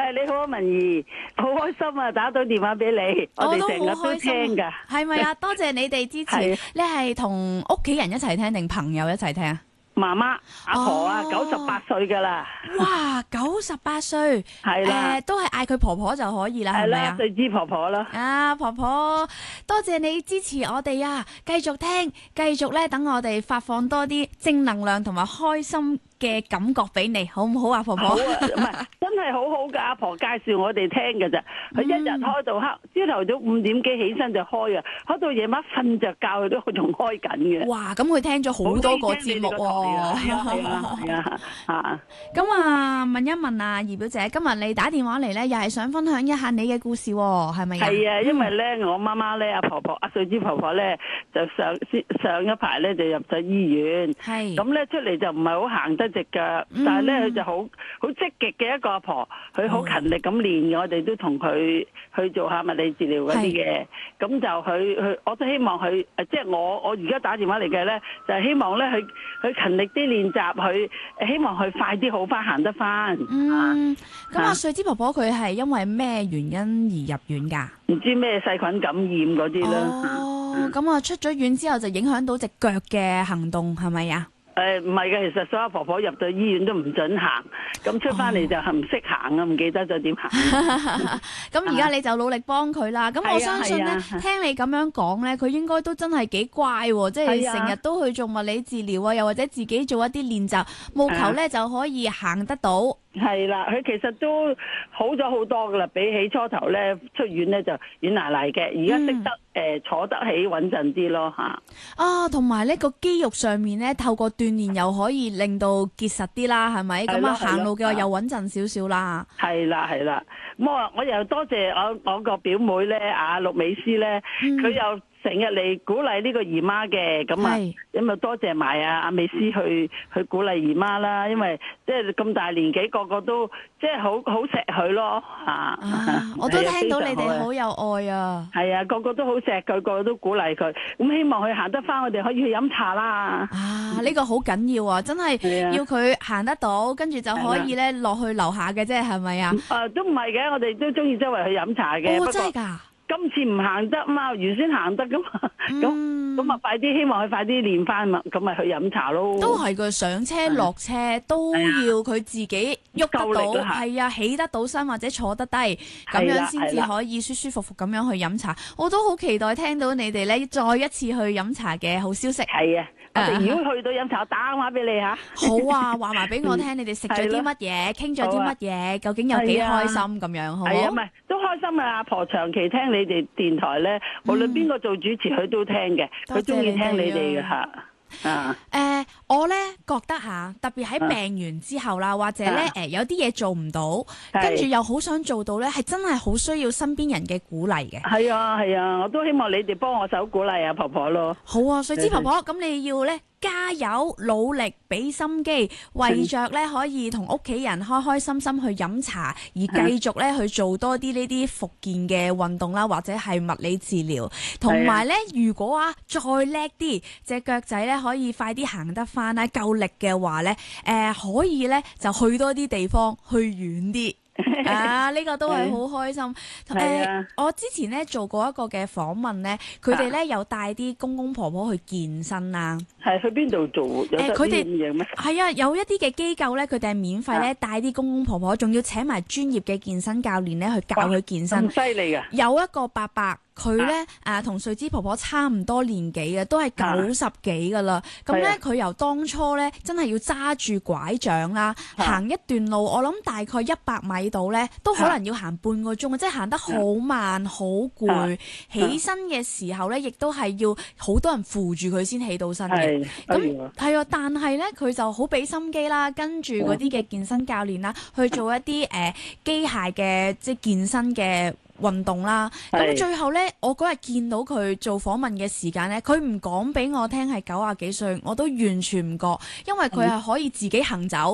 你好啊，文儀，好開心啊，打到電話俾你，我哋成日都聽㗎， 係咪啊？多謝你哋支持。你係同屋企人一齊聽定朋友一齊聽啊？ 媽媽阿婆啊，98歲㗎啦。 哇，98歲， 係啦， 都係嗌佢婆婆就可以啦，係咪啊？ 瑞芝婆婆啦。 啊，婆婆，多謝你支持我哋啊！繼續聽，繼續咧，等我哋發放多啲正能量同埋開心嘅感覺俾你，好唔好啊，婆婆？ 好啊，唔係真係好好㗎，阿婆介紹我哋聽㗎咋，佢一日開到黑，朝頭早5點幾起身就開啊，開到夜晚瞓着覺佢都仲開緊嘅。 哇，咁佢聽咗好多個節目喎。 係啊， 咁啊，問一問啊，儀表姐，今日你打電話嚟咧，又係想分享一下你嘅故事喎，係咪啊？ 係啊，因為咧，我媽媽咧，阿婆婆阿瑞芝婆婆咧，就上一排咧就入咗醫院， 係咁咧出嚟就唔係好行得隻腳，但係咧佢就好積極嘅一個阿婆，佢好勤力咁練嘅，我哋都同佢去做下物理治療嗰啲嘅，咁就佢我都希望佢即係我而家打電話嚟嘅咧，就係希望咧佢勤力啲練習，佢希望佢快啲好翻，行得翻。 咁阿瑞芝婆婆佢係因為咩原因而入院㗎？ 唔知咩細菌感染嗰啲啦。 咁啊出咗院之後就影響到隻腳嘅行動係咪啊？ 唔係嘅，其實所有婆婆入到醫院都唔准行，咁出翻嚟就係唔識行啊，唔記得咗點行。 咁而家你就努力幫佢啦。咁我相信咧，聽你咁樣講咧，佢應該都真係幾乖喎，即係成日都去做物理治療啊，又或者自己做一啲練習，務求咧就可以行得到。 係啦，佢其實都好咗好多噶啦，比起初頭咧出院咧就軟賴賴嘅，而家識得坐得起穩陣啲咯嚇。 啊，同埋呢個肌肉上面咧，透過鍛鍊又可以令到結實啲啦，係咪？咁啊行路嘅話又穩陣少少啦。係啦，咁我又多謝我個表妹咧，阿陸美詩咧，佢又成日嚟鼓勵呢個姨媽嘅，咁啊多謝埋阿美詩去鼓勵姨媽啦，因為即係咁大年紀，個個都即係好錫佢咯嚇。 我都聽到你哋好有愛啊。 係啊，個個都好錫佢，個個都鼓勵佢。咁希望佢行得翻，我哋可以去飲茶啦。 呢個好緊要啊！真係要佢行得到，跟住就可以咧落去樓下嘅啫，係咪啊？ 都唔係嘅，我哋都中意周圍去飲茶嘅。 真係㗎！ 今次唔行得嘛，原先行得㗎嘛，咁啊快啲，希望佢快啲練翻嘛，咁咪去飲茶咯。 都係佢上車落車都要佢自己喐得到，係啊，起得到身或者坐得低，咁樣先至可以舒舒服服咁樣去飲茶。我都好期待聽到你哋咧再一次去飲茶嘅好消息。 係啊。我哋如果去到飲茶，打電話俾你嚇。 好啊，話埋俾我聽，你哋食咗啲乜嘢，傾咗啲乜嘢，究竟有幾開心咁樣，好唔好？ 係啊，唔係都開心啊！阿婆長期聽你哋電台咧，無論邊個做主持，佢都聽嘅，佢中意聽你哋嘅嚇。 我咧覺得嚇，特別喺病完之後啦，或者咧有啲嘢做唔到，跟住又好想做到咧，係真係好需要身邊人嘅鼓勵嘅。 係啊，我都希望你哋幫我手鼓勵啊，婆婆咯。 好啊，瑞芝婆婆，咁你要咧加油努力，俾心機，為着咧可以同屋企人開開心心去飲茶，而繼續咧去做多啲呢啲復健嘅運動啦，或者係物理治療，同埋咧如果再叻啲，隻腳仔咧可以快啲行得翻啦，夠力嘅話咧，可以咧就去多啲地方，去遠啲。呢個都係好開心。我之前咧做過一個嘅訪問咧，佢哋咧有帶啲公公婆婆去健身啦。 係去邊度做？佢哋係啊，有一啲嘅機構咧，佢哋係免費咧帶啲公公婆婆，仲要請埋專業嘅健身教練咧去教佢健身。 咁犀利㗎！ 有一個伯伯。佢咧同瑞芝婆婆差唔多年紀嘅，都係90幾噶啦。咁咧佢由當初咧真係要揸住拐杖啦，行一段路，我諗大概100米度咧，都可能要行半個鐘，即係行得好慢，好攰。起身嘅時候咧，亦都係要好多人扶住佢先起到身嘅。咁係啊，但係咧佢就好俾心機啦，跟住嗰啲嘅健身教練啦，去做一啲機械嘅即係健身嘅運動啦，咁最後呢，我嗰日見到佢做訪問嘅時間呢，佢唔講俾我聽係90幾歲，我都完全唔覺，因為佢係可以自己行走，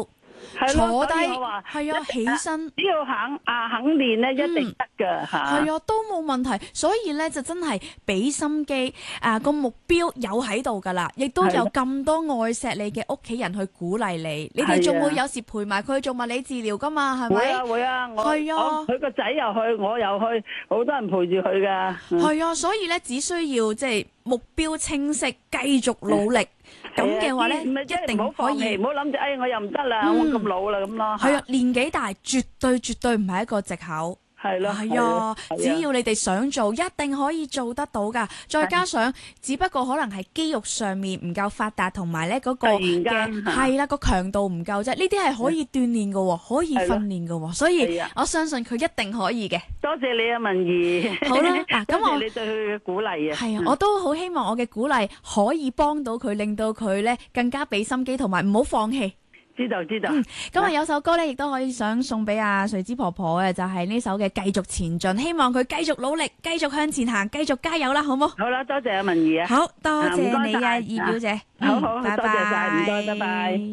坐低話係啊，起身只要肯練咧，一定得㗎嚇。 係啊，都冇問題。所以咧就真係俾心機，個目標有喺度㗎啦，亦都有咁多愛錫你嘅屋企人去鼓勵你。你哋仲會有時陪埋佢做物理治療㗎嘛？係咪？ 會啊會啊，佢個仔又去，我又去，好多人陪住佢㗎。 係啊，所以咧只需要即係目標清晰，繼續努力。咁嘅話咧，一定可以。 唔好諗住，我又唔得啦，我咁老啦咁咯。 係啊，年紀大絕對唔係一個藉口。 係咯， 係啊，只要你哋想做，一定可以做得到噶。再加上，只不過可能係肌肉上面唔夠發達，同埋咧嗰個嘅係啦個強度唔夠啫。呢啲係可以鍛煉嘅，可以訓練嘅，所以我相信佢一定可以嘅。 多謝你啊，文儀。好啦，咁我你對佢嘅鼓勵啊。 係啊，我都好希望我嘅鼓勵可以幫到佢，令到佢咧更加俾心機，同埋唔好放棄。 知道。 咁啊，有首歌咧，亦都可以想送俾阿瑞芝婆婆嘅，就係呢首嘅《繼續前進》，希望佢繼續努力，繼續向前行，繼續加油啦，好冇？ 好啦，多謝阿文儀啊。 好多謝你啊，二表姐。 好，多謝晒，唔該，拜拜。